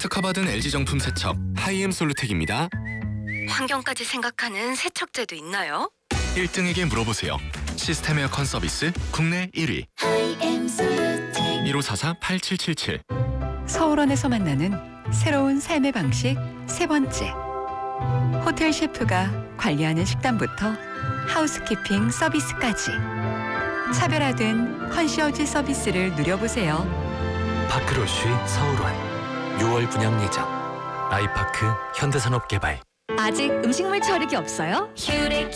특허받은 LG 정품 세척 하이엠 솔루텍입니다. 환경까지 생각하는 세척제도 있나요? 1등에게 물어보세요. 시스템 에어컨 서비스 국내 1위. 하이엠 솔루텍 1544-8777. 서울원에서 만나는 새로운 삶의 방식 세 번째. 호텔 셰프가 관리하는 식단부터 하우스키핑 서비스까지 차별화된 컨시어지 서비스를 누려보세요. 파크로쉬 서울원 6월 분양 예정. 아이파크 현대산업개발. 아직 음식물 처리기 없어요? 큐렉